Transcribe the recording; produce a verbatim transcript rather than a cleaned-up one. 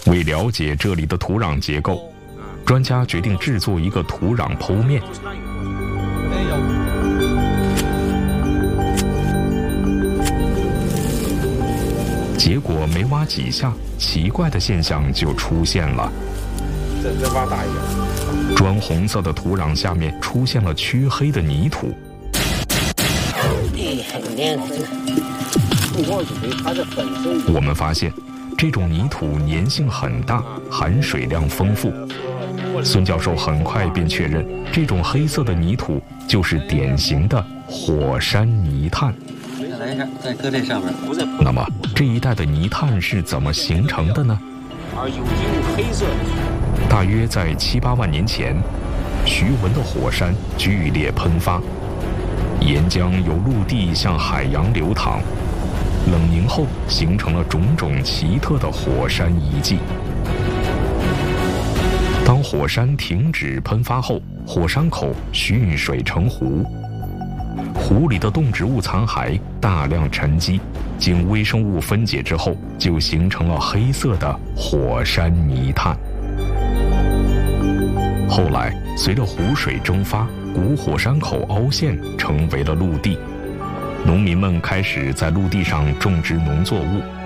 为了解这里的土壤结构，专家决定制作一个土壤剖面。结果没挖几下，奇怪的现象就出现了。 这再挖大一点。 砖红色的土壤下面出现了黢黑的泥土。我们发现，这种泥土粘性很大，含水量丰富。孙教授很快便确认，这种黑色的泥土就是典型的火山泥炭。 再来一下，再搁这上面。 那么这一带的泥炭是怎么形成的呢？ 而有有黑色的。 大约在七八万年前，徐闻的火山剧烈喷发，岩浆由陆地向海洋流淌，冷凝后形成了种种奇特的火山遗迹。当火山停止喷发后，火山口蓄水成湖，湖里的动植物残骸大量沉积，经微生物分解之后，就形成了黑色的火山泥炭。后来，随着湖水蒸发，古火山口凹陷，成为了陆地。农民们开始在陆地上种植农作物，